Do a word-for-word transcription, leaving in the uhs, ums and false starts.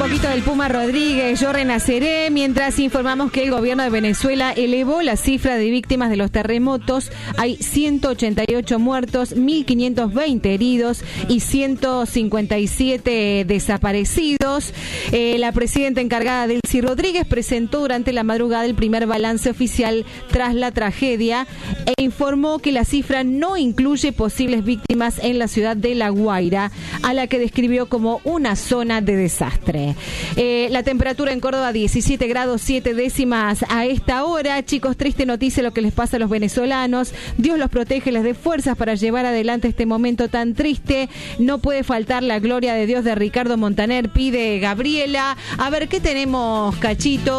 poquito del Puma Rodríguez, Yo Renaceré, mientras informamos que el gobierno de Venezuela elevó la cifra de víctimas de los terremotos. Hay ciento ochenta y ocho muertos, mil quinientos veinte heridos y ciento cincuenta y siete desaparecidos. Eh, la presidenta encargada, Delcy Rodríguez, presentó durante la madrugada el primer balance oficial tras la tragedia e informó que la cifra no incluye posibles víctimas en la ciudad de La Guaira, a la que describió como una zona de desastre. Eh, la temperatura en Córdoba, diecisiete grados siete décimas a esta hora. Chicos, triste noticia lo que les pasa a los venezolanos. Dios los protege, les dé fuerzas para llevar adelante este momento tan triste. No puede faltar la gloria de Dios de Ricardo Montaner, pide Gabriela. A ver, ¿qué tenemos, Cachito?